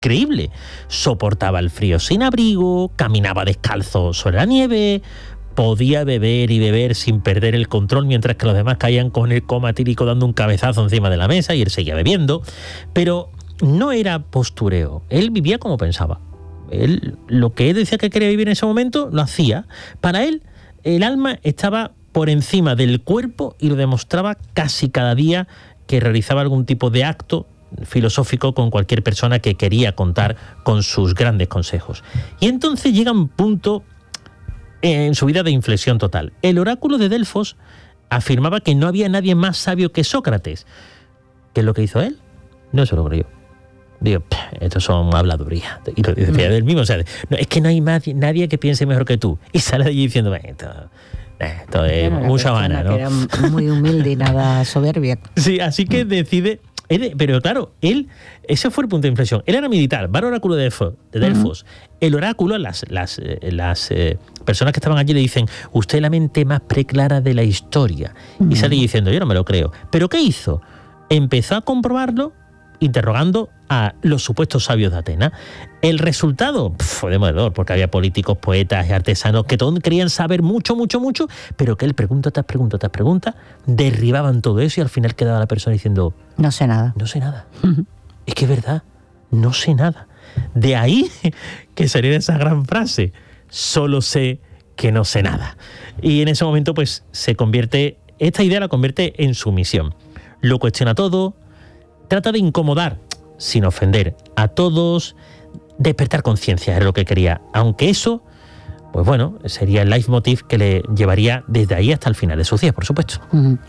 increíble. Soportaba el frío sin abrigo, caminaba descalzo sobre la nieve, podía beber y beber sin perder el control, mientras que los demás caían con el coma etílico dando un cabezazo encima de la mesa y él seguía bebiendo. Pero no era postureo, él vivía como pensaba. Él, lo que él decía que quería vivir en ese momento, lo hacía. Para él, el alma estaba por encima del cuerpo y lo demostraba casi cada día que realizaba algún tipo de acto filosófico con cualquier persona que quería contar con sus grandes consejos. Y entonces llega un punto en su vida de inflexión total. El oráculo de Delfos afirmaba que no había nadie más sabio que Sócrates. ¿Qué es lo que hizo él? No se lo creyó. Digo, esto son habladurías. Y lo decía del mismo, o sea, no, es que no hay nadie que piense mejor que tú. Y sale de allí diciendo, esto es mucha vana, ¿no? Que era muy humilde y nada soberbia. Sí, así que decide. Pero claro, ese fue el punto de inflexión. Él era militar, va al oráculo de Delfos. El oráculo, las personas que estaban allí le dicen, usted es la mente más preclara de la historia. Y sale diciendo, yo no me lo creo. ¿Pero qué hizo? Empezó a comprobarlo interrogando a los supuestos sabios de Atenas. El resultado fue demoledor, porque había políticos, poetas y artesanos que todos querían saber mucho, pero que él pregunta tras pregunta, derribaban todo eso y al final quedaba la persona diciendo, no sé nada. No sé nada. Es que es verdad, no sé nada. De ahí que saliera esa gran frase, solo sé que no sé nada. Y en ese momento pues esta idea la convierte en su misión. Lo cuestiona todo, trata de incomodar, sin ofender a todos, despertar conciencia era lo que quería, aunque eso, pues bueno, sería el leitmotiv que le llevaría desde ahí hasta el final de sus días, por supuesto.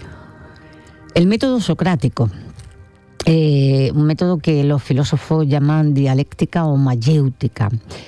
El método socrático, un método que los filósofos llaman dialéctica o mayéutica,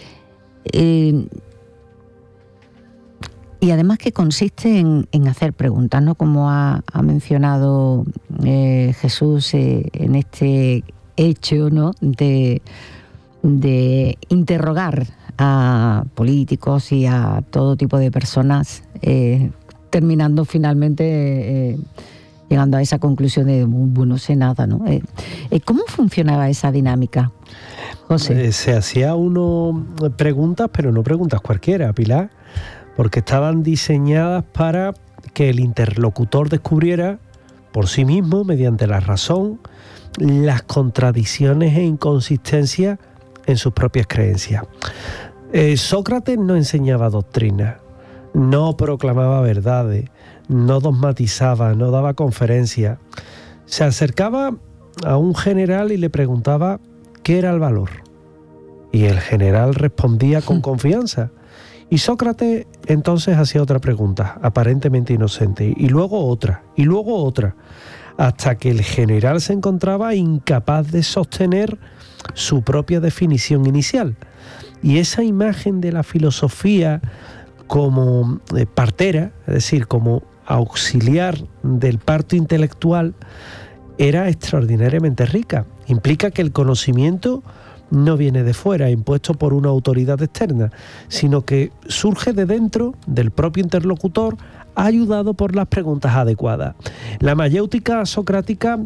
y además que consiste en hacer preguntas, ¿no? Como ha mencionado Jesús en este hecho, ¿no? de interrogar a políticos y a todo tipo de personas, terminando finalmente llegando a esa conclusión de no sé nada, ¿no? ¿Cómo funcionaba esa dinámica, José? Se hacía uno preguntas, pero no preguntas cualquiera, Pilar, porque estaban diseñadas para que el interlocutor descubriera por sí mismo, mediante la razón, las contradicciones e inconsistencias en sus propias creencias. Sócrates no enseñaba doctrina, no proclamaba verdades, no dogmatizaba, no daba conferencias. Se acercaba a un general y le preguntaba qué era el valor. Y el general respondía con confianza. Y Sócrates entonces hacía otra pregunta, aparentemente inocente, y luego otra, hasta que el general se encontraba incapaz de sostener su propia definición inicial. Y esa imagen de la filosofía como partera, es decir, como auxiliar del parto intelectual, era extraordinariamente rica. Implica que el conocimiento no viene de fuera, impuesto por una autoridad externa, sino que surge de dentro del propio interlocutor, ayudado por las preguntas adecuadas. La mayéutica socrática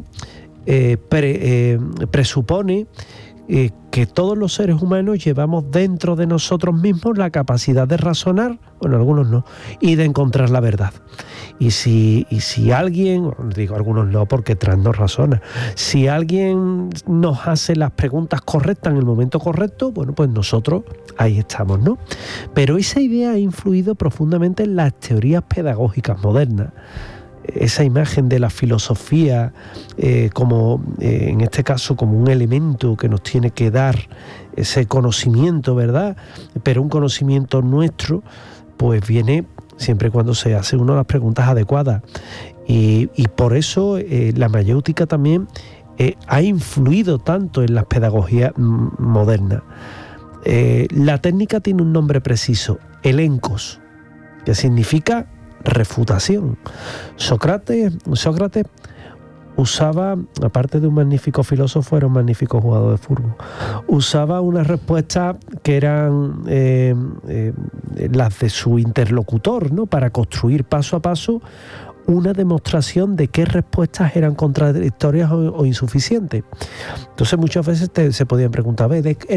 presupone que todos los seres humanos llevamos dentro de nosotros mismos la capacidad de razonar, bueno, algunos no, y de encontrar la verdad. Y si alguien, digo algunos no porque Trans no razona, si alguien nos hace las preguntas correctas en el momento correcto, bueno, pues nosotros ahí estamos, ¿no? Pero esa idea ha influido profundamente en las teorías pedagógicas modernas. Esa imagen de la filosofía como, en este caso, como un elemento que nos tiene que dar ese conocimiento, ¿verdad? Pero un conocimiento nuestro, pues viene siempre cuando se hace uno las preguntas adecuadas. Y por eso la mayéutica también ha influido tanto en las pedagogías modernas. La técnica tiene un nombre preciso, elencos, que significa refutación. Sócrates usaba, aparte de un magnífico filósofo, era un magnífico jugador de fútbol. Usaba unas respuestas que eran las de su interlocutor, ¿no? Para construir paso a paso una demostración de qué respuestas eran contradictorias o insuficientes. Entonces muchas veces se podían preguntar,